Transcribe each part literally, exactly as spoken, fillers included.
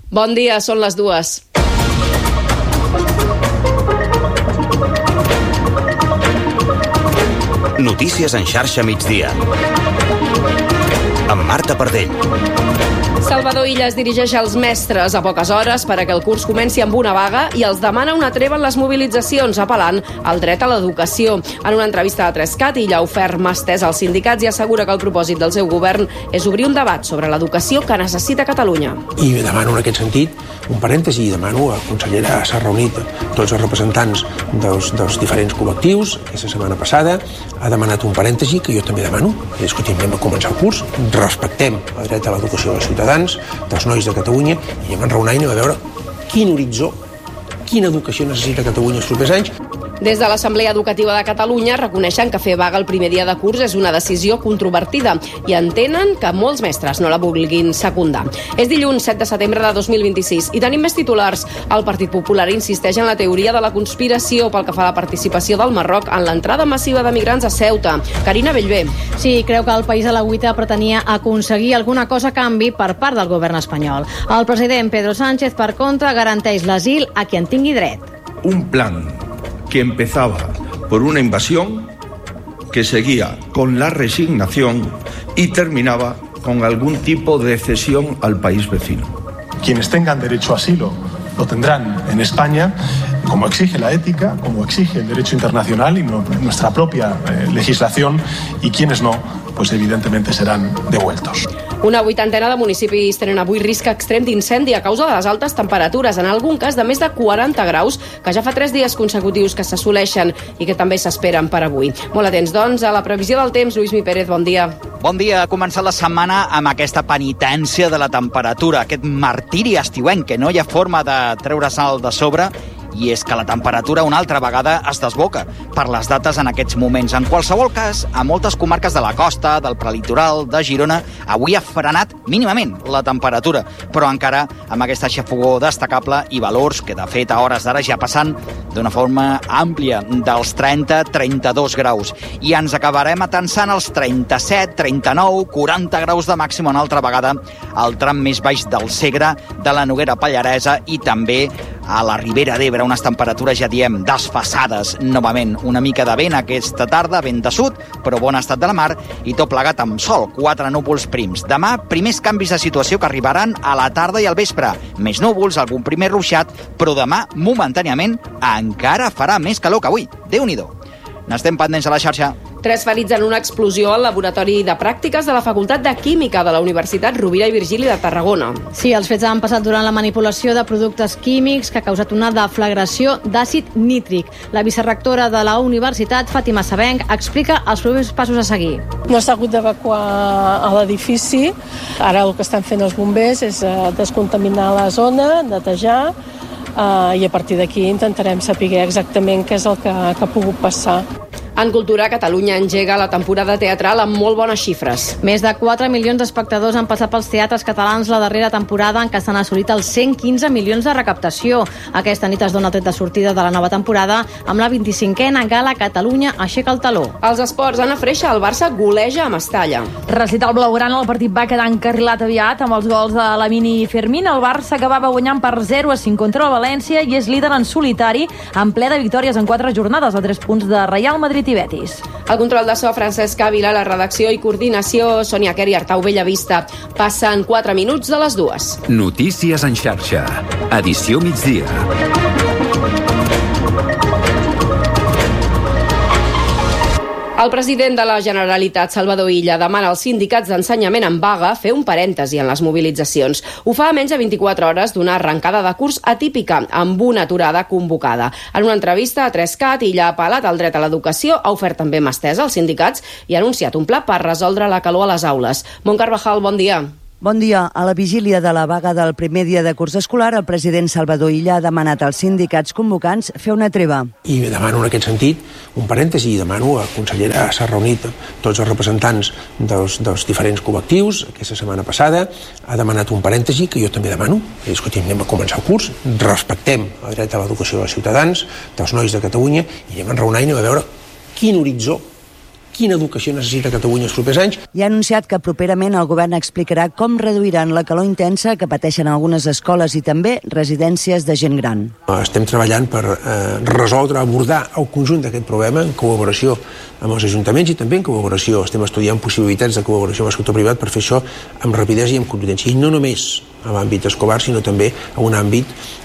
Bon dia, són les dues. Notícies en xarxa migdia. Amb Marta Pardell. Salvador Illa es dirigeix als mestres a poques hores per a que el curs comenci amb una vaga i els demana una treva en les mobilitzacions, apel·lant al dret a l'educació. En una entrevista a Trescat, Illa ha ofert mà estesa als sindicats i assegura que el propòsit del seu govern és obrir un debat sobre l'educació que necessita Catalunya. I demano en aquest sentit un parèntesi i demano a la consellera, s'ha reunit tots els representants dels, dels diferents col·lectius. Aquesta setmana passada ha demanat un parèntesi que jo també demano. Discutim, anem a començar el curs, respectem el dret a l'educació dels ciutadans, dels nois de Catalunya, i anem a enraonar i anem a veure quin horitzó, quina educació necessita Catalunya els propers anys. Des de l'Assemblea Educativa de Catalunya reconeixen que fer vaga el primer dia de curs és una decisió controvertida i entenen que molts mestres no la vulguin secundar. És dilluns set de setembre de dos mil vint-i-sis i tenim més titulars. El Partit Popular insisteix en la teoria de la conspiració pel que fa a la participació del Marroc en l'entrada massiva de migrants a Ceuta. Carina Bellver. Sí, creu que el país a l'agüita pretenia aconseguir alguna cosa a canvi per part del govern espanyol. El president Pedro Sánchez, per contra, garanteix l'asil a qui en tingui dret. Un plan que empezaba por una invasión, que seguía con la resignación y terminaba con algún tipo de cesión al país vecino. Quienes tengan derecho a asilo lo tendrán en España, como exige la ética, como exige el derecho internacional y no, nuestra propia eh, legislación, y quienes no, pues evidentemente serán devueltos. Una vuitantena de municipis tenen avui risc extrem d'incendi a causa de les altes temperatures, en algun cas de més de quaranta graus, que ja fa tres dies consecutius que s'assoleixen i que també s'esperen per avui. Molt atents, doncs, a la previsió del temps. Lluís Mi Pérez, bon dia. Bon dia. Ha començat la setmana amb aquesta penitència de la temperatura, aquest martiri estiuenc, que no hi ha forma de treure-se'l de sobre, i és que la temperatura una altra vegada es desboca per les dates en aquests moments. En qualsevol cas, a moltes comarques de la costa, del prelitoral, de Girona, avui ha frenat mínimament la temperatura, però encara amb aquesta xafogó destacable i valors que, de fet, a hores d'ara ja passant d'una forma àmplia dels trenta a trenta-dos graus. I ens acabarem atansant als trenta-set, trenta-nou, quaranta graus de màxim una altra vegada al tram més baix del Segre, de la Noguera Pallaresa i també a la Ribera d'Ebre, unes temperatures, ja diem, desfasades novament. Una mica de vent aquesta tarda, vent de sud, però bon estat de la mar, i tot plegat amb sol, quatre núvols prims. Demà, primers canvis de situació que arribaran a la tarda i al vespre. Més núvols, algun primer ruixat, però demà, momentàniament, encara farà més calor que avui. Déu-n'hi-do. N'estem pendents a la xarxa. Tres ferits en una explosió al laboratori de pràctiques de la Facultat de Química de la Universitat Rovira i Virgili de Tarragona. Sí, els fets han passat durant la manipulació de productes químics que ha causat una deflagració d'àcid nítric. La vicerrectora de la universitat, Fàtima Sabenc, explica els propers passos a seguir. No s'ha hagut d'evacuar a l'edifici. Ara el que estan fent els bombers és descontaminar la zona, netejar, Uh, i a partir d'aquí intentarem saber exactament què és el que, que ha pogut passar. En cultura, Catalunya engega la temporada teatral amb molt bones xifres. Més de quatre milions d'espectadors han passat pels teatres catalans la darrera temporada, en què s'han assolit els cent quinze milions de recaptació. Aquesta nit es dona el tret de sortida de la nova temporada amb la vint-i-cinquena gala Catalunya aixeca el taló. Els esports, Anna Freixa, el Barça goleja a Mestalla. Recital blaugrana, el partit va quedar encarrilat aviat amb els gols de Lamine i Fermín. El Barça acabava guanyant per zero a cinc contra el València i és líder en solitari, en ple de victòries en quatre jornades, a tres punts de Real Madrid i Betis. El control de so, Francesc Ávila, la redacció i coordinació, Sònia Quer i Artau Bellavista. Passen quatre minuts de les dues. Notícies en xarxa. Edició migdia. El president de la Generalitat, Salvador Illa, demana als sindicats d'ensenyament en vaga fer un parèntesi en les mobilitzacions. Ho fa a menys de vint-i-quatre hores d'una arrencada de curs atípica, amb una aturada convocada. En una entrevista a Trescat, Illa ha apel·lat al dret a l'educació, ha ofert també mà estesa als sindicats i ha anunciat un pla per resoldre la calor a les aules. Mont Carvajal, bon dia. Bon dia. A la vigília de la vaga del primer dia de curs escolar, el president Salvador Illa ha demanat als sindicats convocants fer una treva. I demano en aquest sentit un parèntesi i demano a la consellera, s'ha reunit tots els representants dels, dels diferents col·lectius. Aquesta setmana passada ha demanat un parèntesi que jo també demano. Discutim, anem a començar el curs, respectem el dret a l'educació dels ciutadans, dels nois de Catalunya, i anem a enraonar i anem a veure quin horitzó, quina educació necessita Catalunya els propers anys. I ha anunciat que properament el govern explicarà com reduiran la calor intensa que pateixen algunes escoles i també residències de gent gran. Estem treballant per eh, resoldre, abordar el conjunt d'aquest problema en col·laboració amb els ajuntaments i també en col·laboració. Estem estudiant possibilitats de col·laboració amb el sector privat per fer això amb rapidesa i amb contundència. I no només a l'àmbit escolar, sinó també a un àmbit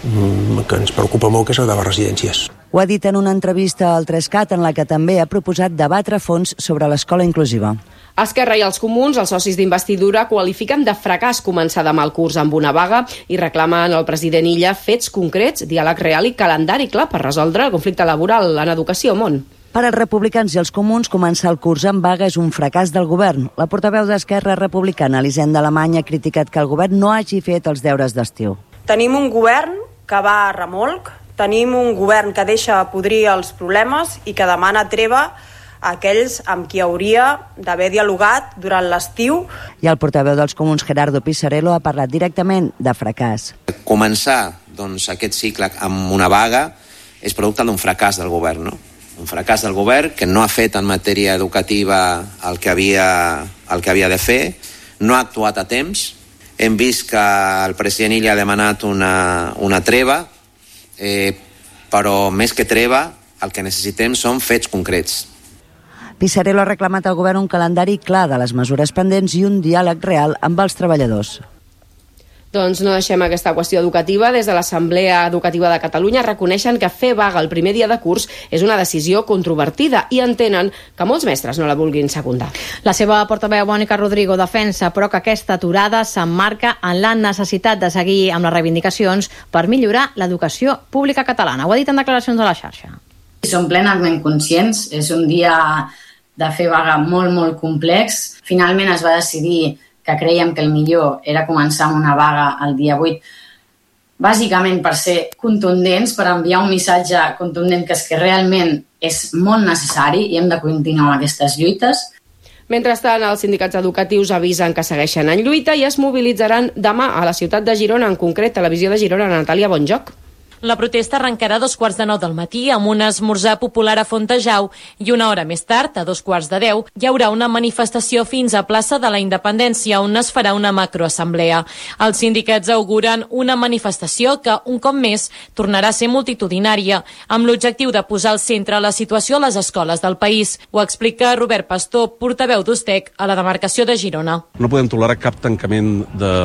mm, que ens preocupa molt, que és el de les residències. Ho ha dit en una entrevista al Trescat en la que també ha proposat debatre a fons sobre l'escola inclusiva. Esquerra i els comuns, els socis d'investidura, qualifiquen de fracàs començar demà el curs amb una vaga i reclamen al president Illa fets concrets, diàleg real i calendari clar per resoldre el conflicte laboral en educació, món. Per als republicans i els comuns, començar el curs amb vaga és un fracàs del govern. La portaveu d'Esquerra Republicana, Elisenda Alemany, ha criticat que el govern no hagi fet els deures d'estiu. Tenim un govern que va a remolc, tenim un govern que deixa podrir els problemes i que demana treva a aquells amb qui hauria d'haver dialogat durant l'estiu. I el portaveu dels comuns, Gerardo Pisarello, ha parlat directament de fracàs. Començar doncs, aquest cicle amb una vaga és producte d'un fracàs del govern, no? Un fracàs del govern que no ha fet en matèria educativa el que havia, el que havia de fer, no ha actuat a temps. Hem vist que el president Illa ha demanat una, una treva, eh, però més que treva el que necessitem són fets concrets. Pisarello ha reclamat al govern un calendari clar de les mesures pendents i un diàleg real amb els treballadors. Doncs no deixem aquesta qüestió educativa. Des de l'Assemblea Educativa de Catalunya reconeixen que fer vaga el primer dia de curs és una decisió controvertida i entenen que molts mestres no la vulguin secundar. La seva portaveu, Mònica Rodrigo, defensa però que aquesta aturada s'emmarca en la necessitat de seguir amb les reivindicacions per millorar l'educació pública catalana. Ho ha dit en declaracions a la xarxa. Som plenament conscients, és un dia de fer vaga molt, molt complex. Finalment es va decidir que creiem que el millor era començar amb una vaga el dia vuit, bàsicament per ser contundents, per enviar un missatge contundent que és que realment és molt necessari i hem de continuar amb aquestes lluites. Mentrestant, els sindicats educatius avisen que segueixen en lluita i es mobilitzaran demà a la ciutat de Girona, en concret Televisió de Girona. Natàlia, bon joc. La protesta arrencarà a dos quarts de nou del matí amb un esmorzar popular a Fontejau i una hora més tard, a dos quarts de deu, hi haurà una manifestació fins a plaça de la Independència on es farà una macroassemblea. Els sindicats auguren una manifestació que, un cop més, tornarà a ser multitudinària, amb l'objectiu de posar al centre la situació a les escoles del país. Ho explica Robert Pastor, portaveu d'Ustec a la demarcació de Girona. No podem tolerar cap tancament de,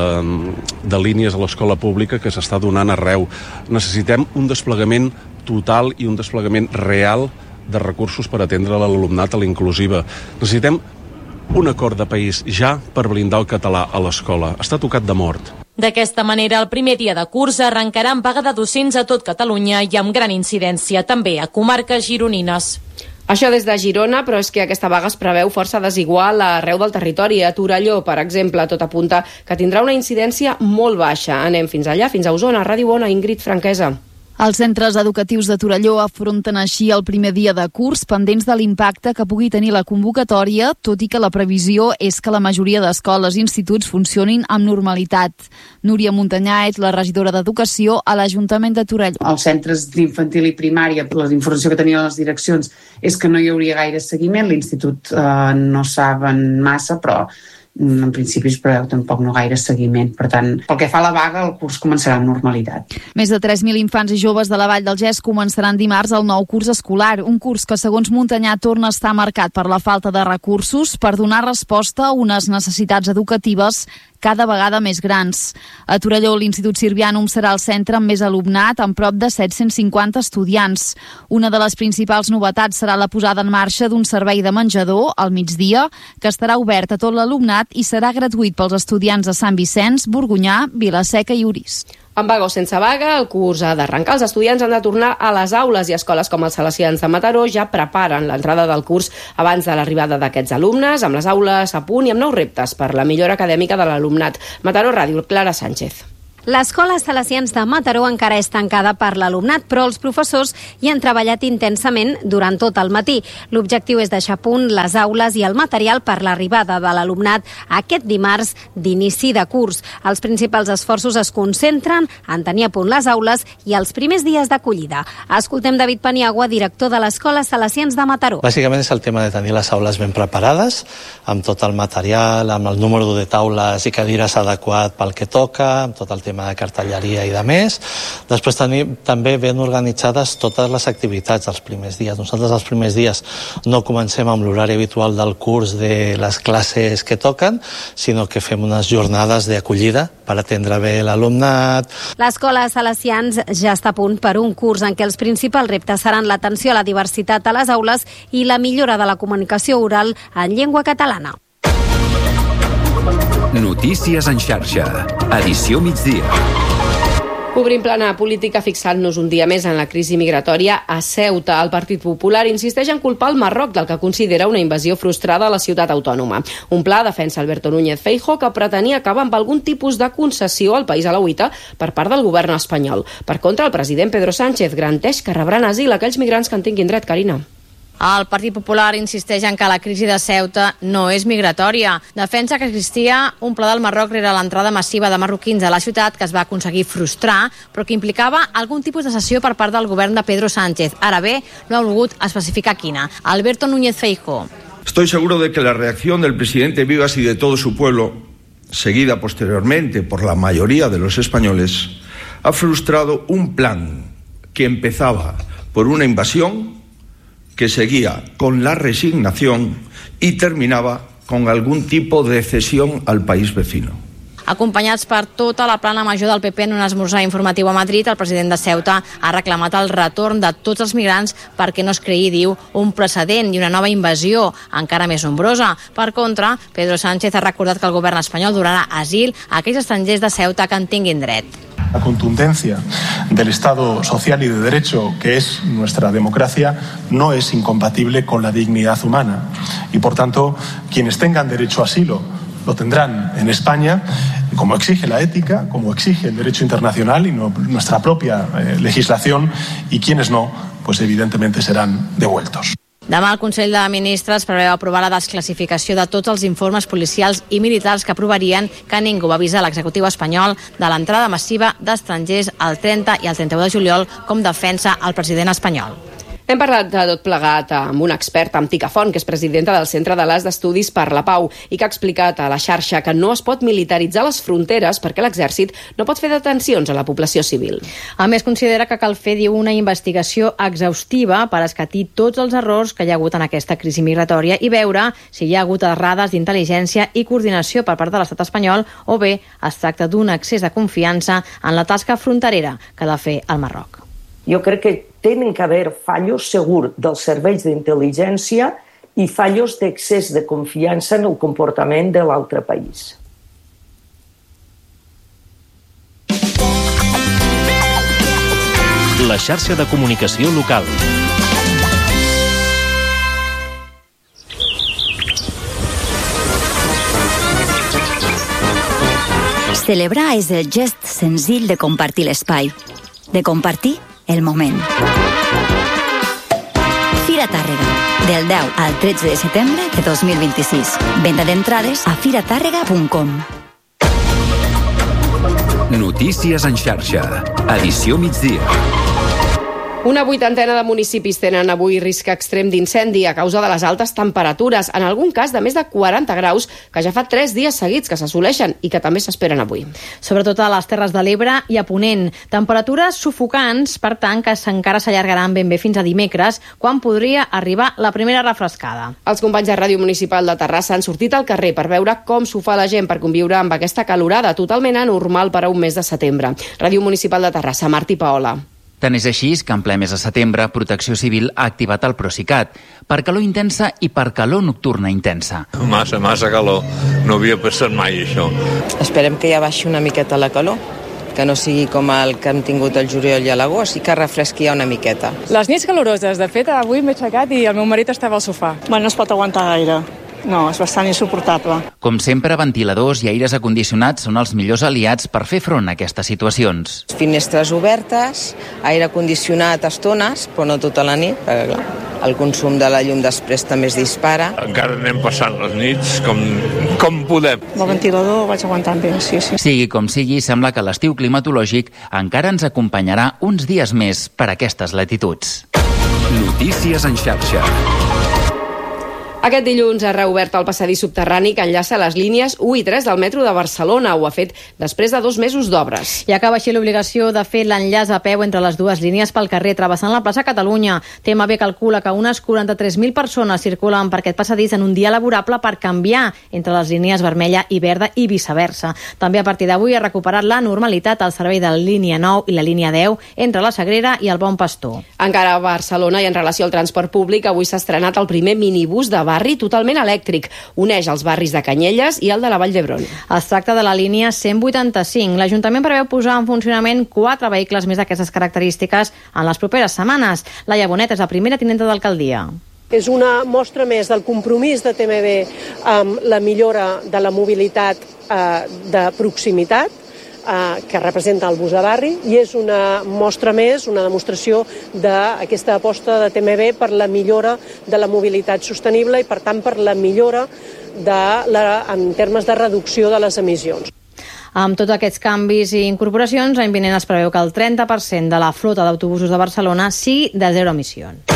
de línies a l'escola pública que s'està donant arreu. Necessitem un desplegament total i un desplegament real de recursos per atendre l'alumnat a la inclusiva. Necessitem un acord de país ja per blindar el català a l'escola. Està tocat de mort. D'aquesta manera, el primer dia de curs arrencarà amb vaga de docents a tot Catalunya i amb gran incidència també a comarques gironines. Això des de Girona, però és que aquesta vaga es preveu força desigual arreu del territori. A Torelló, per exemple, tot apunta que tindrà una incidència molt baixa. Anem fins allà, fins a Osona. Ràdio Ona, Ingrid Franquesa. Els centres educatius de Torelló afronten així el primer dia de curs, pendents de l'impacte que pugui tenir la convocatòria, tot i que la previsió és que la majoria d'escoles i instituts funcionin amb normalitat. Núria Montanyà és la regidora d'Educació a l'Ajuntament de Torelló. Els centres d'infantil i primària, la informació que tenien les direccions és que no hi hauria gaire seguiment. L'Institut eh, no saben massa, però en principi es preveu tampoc no gaire seguiment. Per tant, pel que fa a la vaga, el curs començarà amb normalitat. Més de tres mil infants i joves de la Vall del Gès començaran dimarts el nou curs escolar, un curs que, segons Montanyà, torna a estar marcat per la falta de recursos per donar resposta a unes necessitats educatives cada vegada més grans. A Torelló, l'Institut Sirvianum serà el centre amb més alumnat, amb prop de set-cents cinquanta estudiants. Una de les principals novetats serà la posada en marxa d'un servei de menjador al migdia, que estarà obert a tot l'alumnat i serà gratuït pels estudiants de Sant Vicenç, Borgonyà, Vila-seca i Orís. Amb vaga o sense vaga, el curs ha d'arrencar. Els estudiants han de tornar a les aules i escoles com els Salesians de Mataró ja preparen l'entrada del curs abans de l'arribada d'aquests alumnes, amb les aules a punt i amb nous reptes per la millora acadèmica de l'alumnat. Mataró Ràdio, Clara Sánchez. L'escola Salesians de Mataró encara és tancada per l'alumnat, però els professors hi han treballat intensament durant tot el matí. L'objectiu és deixar a punt les aules i el material per l'arribada de l'alumnat aquest dimarts d'inici de curs. Els principals esforços es concentren en tenir a punt les aules i els primers dies d'acollida. Escoltem David Paniagua, director de l'Escola Salesians de Mataró. Bàsicament és el tema de tenir les aules ben preparades, amb tot el material, amb el número de taules i cadires adequat pel que toca, amb tot el tema de cartelleria i de més. Després tenim també ben organitzades totes les activitats dels primers dies. Nosaltres els primers dies no comencem amb l'horari habitual del curs de les classes que toquen, sinó que fem unes jornades d'acollida per atendre bé l'alumnat. L'Escola Salesians ja està a punt per un curs en què els principals reptes seran l'atenció a la diversitat a les aules i la millora de la comunicació oral en llengua catalana. Notícies en xarxa. Edició migdia. Obrim plana política fixant-nos un dia més en la crisi migratòria a Ceuta. El Partit Popular insisteix en culpar el Marroc del que considera una invasió frustrada a la ciutat autònoma. Un pla defensa Alberto Núñez Feijóo que pretenia acabar amb algun tipus de concessió al país alauita per part del govern espanyol. Per contra, el president Pedro Sánchez garanteix que rebran asil aquells migrants que en tinguin dret, Carina. El Partit Popular insisteix en que la crisi de Ceuta no és migratòria. Defensa que existia un pla del Marroc rere l'entrada massiva de marroquins a la ciutat que es va aconseguir frustrar, però que implicava algun tipus de cessió per part del govern de Pedro Sánchez. Ara bé, no ha volgut especificar quina. Alberto Núñez Feijóo. Estoy seguro de que la reacción del presidente Vivas y de todo su pueblo, seguida posteriormente por la mayoría de los españoles, ha frustrado un plan que empezaba por una invasión, que seguía con la resignación y terminaba con algún tipo de cesión al país vecino. Acompanyats per tota la plana major del P P en un esmorzar informatiu a Madrid, el president de Ceuta ha reclamat el retorn de tots els migrants perquè no es creï, diu, un precedent i una nova invasió encara més nombrosa. Per contra, Pedro Sánchez ha recordat que el govern espanyol donarà asil a aquells estrangers de Ceuta que en tinguin dret. La contundencia del Estado social y de derecho que es nuestra democracia no es incompatible con la dignidad humana y por tanto quienes tengan derecho a asilo lo tendrán en España como exige la ética, como exige el derecho internacional y no, nuestra propia eh, legislación y quienes no, pues evidentemente serán devueltos. Demà el Consell de Ministres preveu aprovar la desclassificació de tots els informes policials i militars que provarien que ningú va avisar l'executiu espanyol de l'entrada massiva d'estrangers el trenta i el trenta-u de juliol, com defensa el president espanyol. Hem parlat de tot plegat amb una experta, amb Tica Font, que és presidenta del Centre de l'As d'Estudis per la Pau i que ha explicat a la xarxa que no es pot militaritzar les fronteres perquè l'exèrcit no pot fer detencions a la població civil. A més, considera que cal fer, diu, una investigació exhaustiva per escatir tots els errors que hi ha hagut en aquesta crisi migratòria i veure si hi ha hagut errades d'intel·ligència i coordinació per part de l'estat espanyol o bé es tracta d'un excés de confiança en la tasca fronterera que ha de fer el Marroc. Jo crec que tenen que haver fallos segur dels serveis d'intel·ligència i fallos d'excés de confiança en el comportament de l'altre país. La xarxa de comunicació local. Celebrar és el gest senzill de compartir l'espai, de compartir el moment. Fira Tàrrega, del deu al tretze de setembre de dos mil vint-i-sis. Venda d'entrades a fira tàrrega punt com. Notícies en xarxa. Edició migdia. Una vuitantena de municipis tenen avui risc extrem d'incendi a causa de les altes temperatures, en algun cas de més de quaranta graus, que ja fa tres dies seguits que s'assoleixen i que també s'esperen avui. Sobretot a les Terres de l'Ebre i a Ponent. Temperatures sufocants, per tant, que encara s'allargaran ben bé fins a dimecres, quan podria arribar la primera refrescada. Els companys de Ràdio Municipal de Terrassa han sortit al carrer per veure com s'ho fa la gent per conviure amb aquesta calorada totalment anormal per a un mes de setembre. Ràdio Municipal de Terrassa, Martí Paola. Tant és així que en ple mes de setembre Protecció Civil ha activat el Procicat per calor intensa i per calor nocturna intensa. Massa, massa calor. No havia passat mai això. Esperem que ja baixi una miqueta la calor, que no sigui com el que hem tingut el juliol i a l'agost i que refresqui ja una miqueta. Les nits caloroses. De fet, avui m'he aixecat i el meu marit estava al sofà. Bueno, no es pot aguantar gaire. no, és bastant insuportable. Com sempre, ventiladors i aires acondicionats són els millors aliats per fer front a aquestes situacions. Finestres obertes, aire condicionat a estones, però no tota la nit, perquè clar, el consum de la llum després també es dispara. Encara anem passant les nits com, com podem. El ventilador vaig aguantant bé, sí, sí. Sigui com sigui, sembla que l'estiu climatològic encara ens acompanyarà uns dies més per aquestes latituds. Notícies en xarxa. Aquest dilluns ha reobert el passadís subterrani que enllaça les línies u i tres del metro de Barcelona. Ho ha fet després de dos mesos d'obres. I acaba així l'obligació de fer l'enllaç a peu entre les dues línies pel carrer, travessant la plaça Catalunya. T M B calcula que unes quaranta-tres mil persones circulen per aquest passadís en un dia laborable per canviar entre les línies vermella i verda i viceversa. També a partir d'avui ha recuperat la normalitat al servei de la línia nou i la línia deu entre la Sagrera i el Bon Pastor. Encara a Barcelona i en relació al transport públic, avui s'ha estrenat el primer minibús de barri totalment elèctric. Uneix els barris de Canyelles i el de la Vall d'Hebron. Es tracta de la línia cent vuitanta-cinc. L'Ajuntament preveu posar en funcionament quatre vehicles més d'aquestes característiques en les properes setmanes. Laia Bonet és la primera tinenta d'alcaldia. És una mostra més del compromís de T M B amb la millora de la mobilitat eh, de proximitat, que representa el bus de barri, i és una mostra més, una demostració d'aquesta aposta de T M B per la millora de la mobilitat sostenible i, per tant, per la millora de la, en termes de reducció de les emissions. Amb tots aquests canvis i incorporacions, l'any vinent es preveu que el trenta per cent de la flota d'autobusos de Barcelona sigui de zero emissions.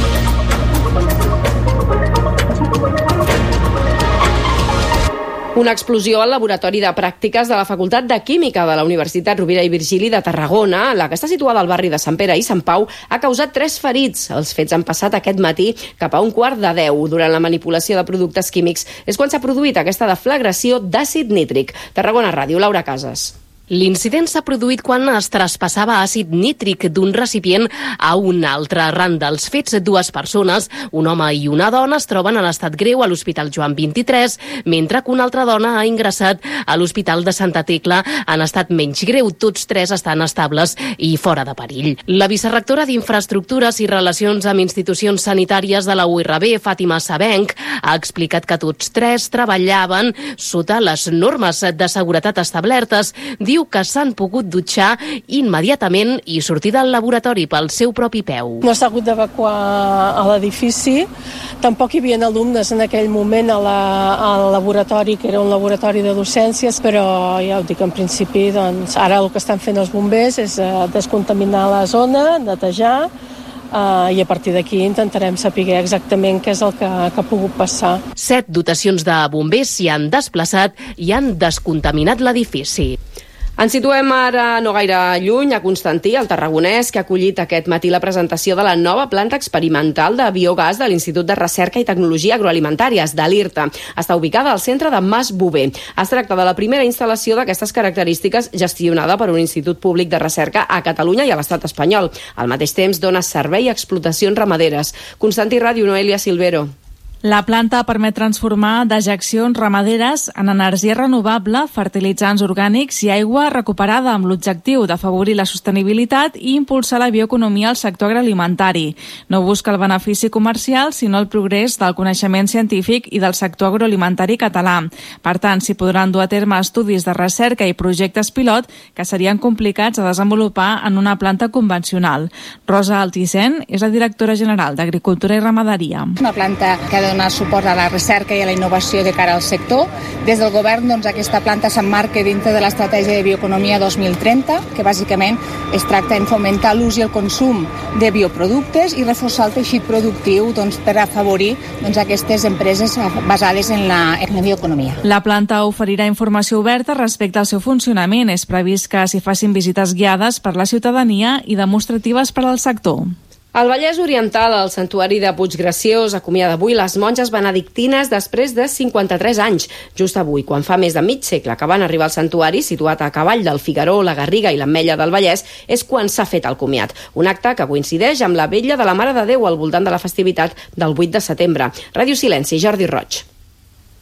Una explosió al laboratori de pràctiques de la Facultat de Química de la Universitat Rovira i Virgili de Tarragona, la que està situada al barri de Sant Pere i Sant Pau, ha causat tres ferits. Els fets han passat aquest matí cap a un quart de deu. Durant la manipulació de productes químics és quan s'ha produït aquesta deflagració d'àcid nítric. Tarragona Ràdio, Laura Casas. L'incident s'ha produït quan es traspassava àcid nítric d'un recipient a un altre. Arran dels fets, dues persones, un home i una dona, es troben en estat greu a l'Hospital Joan vint-i-tres, mentre que una altra dona ha ingressat a l'Hospital de Santa Tecla en estat menys greu. Tots tres estan estables i fora de perill. La vicerectora d'Infraestructures i Relacions amb Institucions Sanitàries de la U R B, Fàtima Sabenc, ha explicat que tots tres treballaven sota les normes de seguretat establertes. Diu que s'han pogut dutxar immediatament i sortir del laboratori pel seu propi peu. No s'ha hagut d'evacuar a l'edifici, tampoc hi havia alumnes en aquell moment a la, al laboratori, que era un laboratori de docències, però ja ho dic, en principi, doncs, ara el que estan fent els bombers és uh, descontaminar la zona, netejar, Uh, i a partir d'aquí intentarem saber exactament què és el que, que ha pogut passar. Set dotacions de bombers s'hi han desplaçat i han descontaminat l'edifici. Ens situem ara no gaire lluny a Constantí, el tarragonès, que ha acollit aquest matí la presentació de la nova planta experimental de biogàs de l'Institut de Recerca i Tecnologia Agroalimentàries, de l'IRTA. Està ubicada al centre de Mas Bover. Es tracta de la primera instal·lació d'aquestes característiques gestionada per un institut públic de recerca a Catalunya i a l'estat espanyol. Al mateix temps dona servei a explotacions ramaderes. Constantí Ràdio, Noelia Silvero. La planta permet transformar dejeccions ramaderes en energia renovable, fertilitzants orgànics i aigua recuperada amb l'objectiu d'afavorir la sostenibilitat i impulsar la bioeconomia al sector agroalimentari. No busca el benefici comercial, sinó el progrés del coneixement científic i del sector agroalimentari català. Per tant, s'hi podran dur a terme estudis de recerca i projectes pilot que serien complicats de desenvolupar en una planta convencional. Rosa Altisent és la directora general d'Agricultura i Ramaderia. Una planta que ha donar suport a la recerca i a la innovació de cara al sector. Des del govern, doncs, aquesta planta s'emmarca dintre de l'estratègia de bioeconomia dos mil trenta, que bàsicament es tracta en fomentar l'ús i el consum de bioproductes i reforçar el teixit productiu, doncs, per afavorir, doncs, aquestes empreses basades en la, en la bioeconomia. La planta oferirà informació oberta respecte al seu funcionament. És previst que s'hi facin visites guiades per la ciutadania i demostratives per al sector. Al Vallès Oriental, el santuari de Puiggraciós acomiada avui les monges benedictines després de cinquanta-tres anys. Just avui, quan fa més de mig segle que van arribar al santuari, situat a cavall del Figaró, la Garriga i l'Ametlla del Vallès, és quan s'ha fet el comiat. Un acte que coincideix amb la vetlla de la Mare de Déu al voltant de la festivitat del vuit de setembre. Ràdio Silenci, Jordi Roig.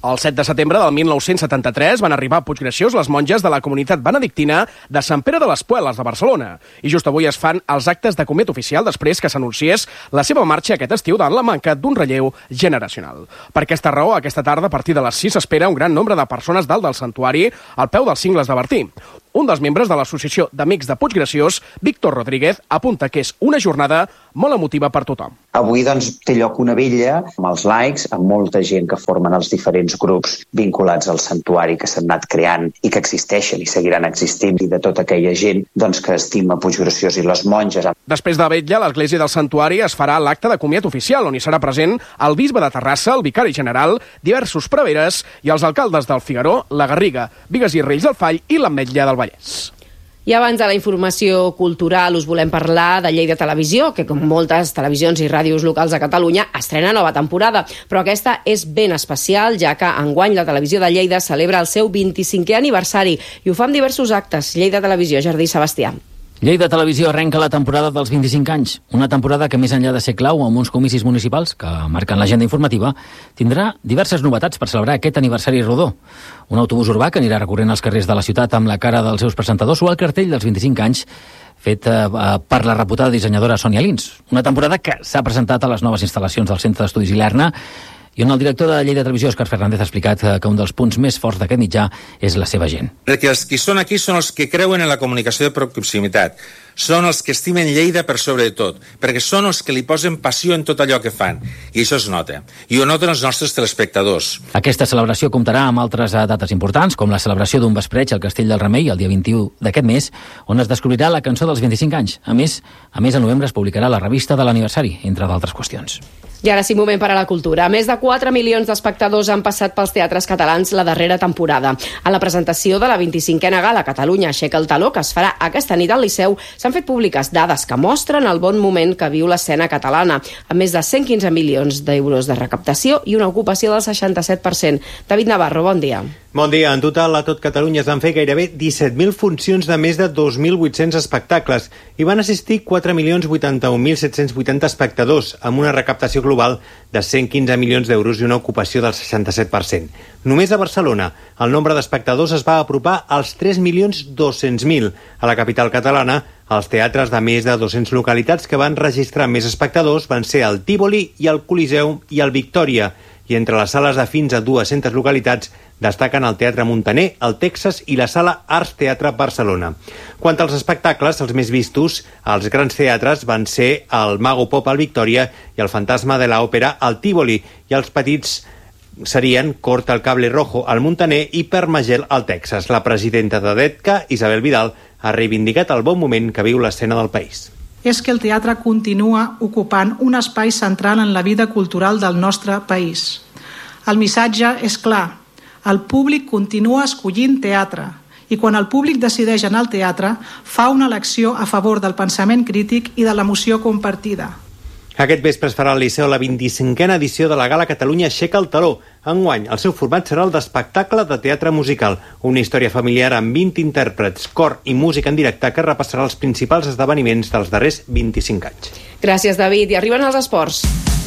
El set de setembre del mil nou-cents setanta-tres van arribar a Puiggraciós les monges de la comunitat benedictina de Sant Pere de les Puelas de Barcelona. I just avui es fan els actes de comiat oficial després que s'anunciés la seva marxa aquest estiu davant la manca d'un relleu generacional. Per aquesta raó, aquesta tarda, a partir de les sis, s'espera un gran nombre de persones dalt del santuari al peu dels cingles de Bertí. Un dels membres de l'Associació d'Amics de Puiggraciós, Víctor Rodríguez, apunta que és una jornada molt emotiva per tothom. Avui doncs, té lloc una vetlla amb els laics, amb molta gent que formen els diferents grups vinculats al santuari que s'han anat creant i que existeixen i seguiran existint, i de tota aquella gent doncs, que estima Puiggraciós i les monges. Després de la vetlla, a l'església del santuari es farà l'acte de comiat oficial, on hi serà present el bisbe de Terrassa, el vicari general, diversos preveres i els alcaldes del Figaró, la Garriga, Bigues i Reis del Fall i l'Ametlla del Vallès. I abans de la informació cultural us volem parlar de Lleida Televisió, que com moltes televisions i ràdios locals a Catalunya estrena nova temporada, però aquesta és ben especial, ja que enguany la televisió de Lleida celebra el seu vint-i-cinquè aniversari i ho fa amb diversos actes. Lleida Televisió, Jardí Sebastià. Lleida Televisió arrenca la temporada dels vint-i-cinc anys, una temporada que més enllà de ser clau amb uns comicis municipals que marquen l'agenda informativa, tindrà diverses novetats per celebrar aquest aniversari rodó. Un autobús urbà que anirà recorrent els carrers de la ciutat amb la cara dels seus presentadors o el cartell dels vint-i-cinc anys fet eh, per la reputada dissenyadora Sònia Lins. Una temporada que s'ha presentat a les noves instal·lacions del Centre d'Estudis Ilerna i on el director de Lleida Televisió, Òscar Fernández, ha explicat que un dels punts més forts d'aquest mitjà és la seva gent. Perquè els que són aquí són els que creuen en la comunicació de proximitat, són els que estimen Lleida per sobre de tot, perquè són els que li posen passió en tot allò que fan, i això es nota, i ho noten els nostres telespectadors. Aquesta celebració comptarà amb altres dates importants, com la celebració d'un vespreig al Castell del Remei el dia vint-i-u d'aquest mes, on es descobrirà la cançó dels vint-i-cinc anys. A més, a més a novembre es publicarà la revista de l'aniversari, entre d'altres qüestions. I ara sí, moment per a la cultura. Més de quatre milions d'espectadors han passat pels teatres catalans la darrera temporada. A la presentació de la vint-i-cinquena gala Catalunya aixeca el taló, que es farà aquesta nit al Liceu, s'han fet públiques dades que mostren el bon moment que viu l'escena catalana, amb més de cent quinze milions d'euros de recaptació i una ocupació del seixanta-set per cent. David Navarro, bon dia. Bon dia. En total, a tot Catalunya es van fer gairebé disset mil funcions de més de dos mil vuit-cents espectacles i van assistir quatre milions vuitanta-un mil set-cents vuitanta espectadors, amb una recaptació global de cent quinze milions d'euros i una ocupació del seixanta-set per cent. Només a Barcelona, el nombre d'espectadors es va apropar als tres milions dos-cents mil. A la capital catalana, els teatres de més de dues-centes localitats que van registrar més espectadors van ser el Tívoli i el Coliseum i el Victòria. I entre les sales de fins a dues-centes localitats destaquen el Teatre Muntaner, el Texas i la Sala Arts Teatre Barcelona. Quant als espectacles, els més vistos, els grans teatres van ser el Mago Pop al Victòria i el Fantasma de l'Òpera al Tívoli, i els petits serien Corta el Cable Rojo al Muntaner i Permagel al Texas. La presidenta de D E T C A, Isabel Vidal, ha reivindicat el bon moment que viu l'escena del país. És que el teatre continua ocupant un espai central en la vida cultural del nostre país. El missatge és clar. El públic continua escollint teatre i quan el públic decideix anar al teatre fa una elecció a favor del pensament crític i de l'emoció compartida. Aquest vespre es farà al Liceu la vint-i-cinquena edició de la Gala Catalunya aixeca el taló. Enguany, el seu format serà el d'espectacle de teatre musical, una història familiar amb vint intèrprets, cor i música en directe que repassarà els principals esdeveniments dels darrers vint-i-cinc anys. Gràcies, David. I arriben els esports,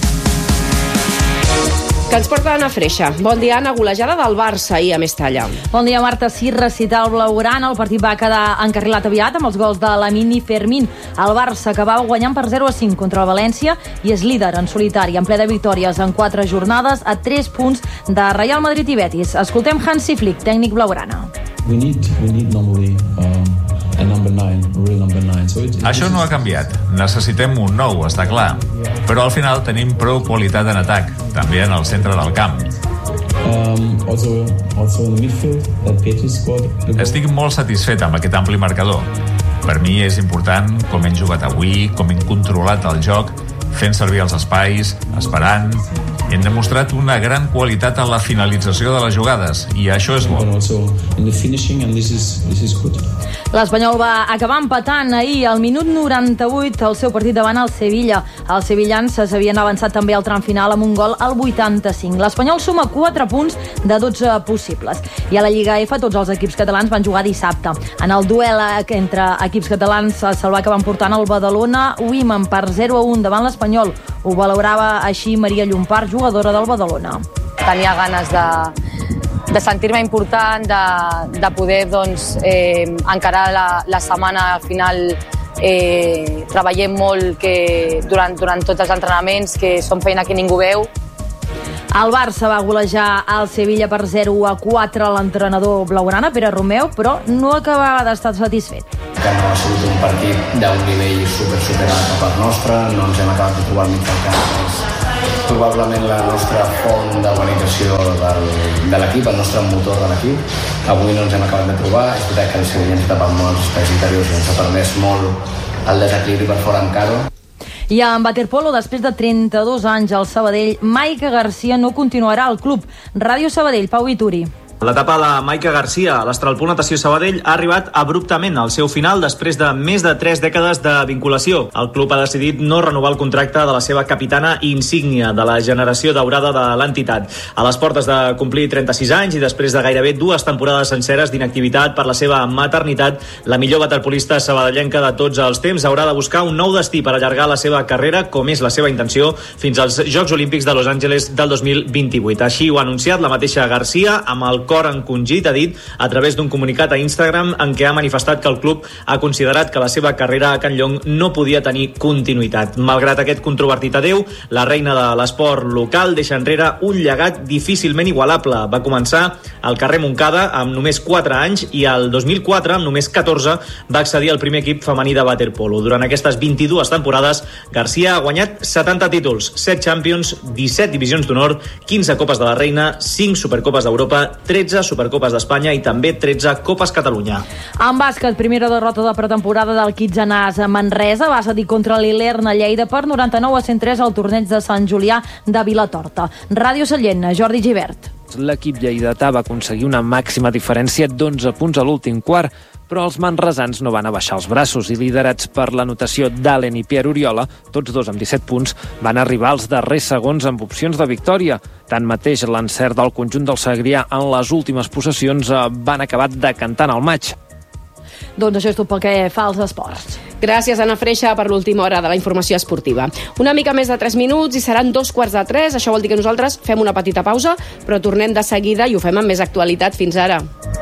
que ens porta Anna Freixa. Bon dia, Anna. Golejada del Barça ahir a Mestalla. Bon dia, Marta. Sí, recital blaugrana. El partit va quedar encarrilat aviat amb els gols de Lamine i Fermín. El Barça acabava guanyant per zero a cinc contra el València i és líder en solitari, en ple de victòries en quatre jornades, a tres punts de Real Madrid i Betis. Escoltem Hansi Flick, tècnic blaugrana. We need, we need normally, um... Això no ha canviat. Necessitem un nou, està clar. Però al final tenim prou qualitat en atac, també en el centre del camp. Um, also, also in the midfield, that Betis scored the goal. Estic molt satisfet amb aquest ampli marcador. Per mi és important com hem jugat avui, com hem controlat el joc, fent servir els espais, esperant. Hem demostrat una gran qualitat en la finalització de les jugades i això és bo. L'Espanyol va acabar empatant ahir al minut noranta-vuit el seu partit davant el Sevilla. Els sevillans s'havien avançat també al tram final amb un gol al vuitanta-cinc. L'Espanyol suma quatre punts de dotze possibles. I a la Lliga F tots els equips catalans van jugar dissabte. En el duel entre equips catalans se'l va acabar emportant el Badalona Women per zero a un davant l'Espanyol. Ho valorava així Maria Llompart, jugadora del Badalona. tenia ganes de, de sentir-me important, de, de poder doncs, eh, encarar la, la setmana al final. Eh, treballem molt que durant, durant tots els entrenaments, que són feina que ningú veu. El Barça va golejar al Sevilla per zero a quatre a l'entrenador blaugrana, Pere Romeu, però no acabava d'estar satisfet. Que no ha sigut un partit d'un nivell super, super alt per part nostra, no ens hem acabat de trobar mig del camp. És probablement la nostra font d'organització del, de l'equip, el nostre motor de l'equip. Avui no ens hem acabat de trobar, és veritat que el Sevilla ens ha tapat molt els espais interiors i ens ha permès molt el desequilibri per fora encara. I en waterpolo, després de trenta-dos anys al Sabadell, Maica Garcia no continuarà al club. Ràdio Sabadell, Pau Vituri. L'etapa de Maica Garcia a l'Astralpol Natació Sabadell ha arribat abruptament al seu final després de més de tres dècades de vinculació. El club ha decidit no renovar el contracte de la seva capitana insígnia de la generació daurada de l'entitat. A les portes de complir trenta-sis anys i després de gairebé dues temporades senceres d'inactivitat per la seva maternitat, la millor waterpolista sabadellenca de tots els temps haurà de buscar un nou destí per allargar la seva carrera, com és la seva intenció, fins als Jocs Olímpics de Los Angeles del dos mil vint-i-vuit. Així ho ha anunciat la mateixa Garcia, amb el cor encongit, ha dit, a través d'un comunicat a Instagram en què ha manifestat que el club ha considerat que la seva carrera a Can Llong no podia tenir continuïtat. Malgrat aquest controvertit adeu, la reina de l'esport local deixa enrere un llegat difícilment igualable. Va començar al carrer Montcada amb només quatre anys i al dos mil quatre, amb només catorze, va accedir al primer equip femení de waterpolo. Durant aquestes vint-i-dues temporades, Garcia ha guanyat setanta títols, set Champions, disset divisions d'honor, quinze Copes de la Reina, cinc Supercopes d'Europa, tretze Supercopes d'Espanya i també tretze Copes Catalunya. En bàsquet, primera derrota de pretemporada del Quitzenàs a Manresa, va cedir contra l'Ilerna Lleida per noranta-nou a cent tres al torneig de Sant Julià de Vilatorta. Ràdio Sallent, Jordi Givert. L'equip lleidatà va aconseguir una màxima diferència d'onze punts a l'últim quart, però els manresans no van abaixar els braços i, liderats per l'anotació d'Allen i Pierre Oriola, tots dos amb disset punts, van arribar als darrers segons amb opcions de victòria. Tanmateix, l'encert del conjunt del Segrià en les últimes possessions van acabar decantant el maig. Doncs això és tot pel que fa als esports. Gràcies, Anna Freixa, per l'última hora de la informació esportiva. Una mica més de tres minuts i seran dos quarts de tres. Això vol dir que nosaltres fem una petita pausa, però tornem de seguida i ho fem amb més actualitat. Fins ara.